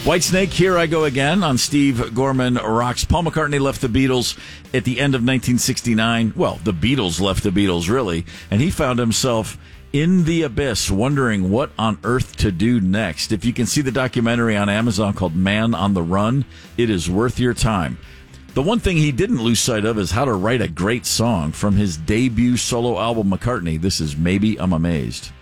Whitesnake, Here I Go Again on Steve Gorman Rocks. Paul McCartney left the Beatles at the end of 1969. Well, the Beatles left the Beatles, really. And he found himself in the abyss, wondering what on earth to do next. If you can see the documentary on Amazon called Man on the Run, it is worth your time. The one thing he didn't lose sight of is how to write a great song. From his debut solo album, McCartney, this is Maybe I'm Amazed.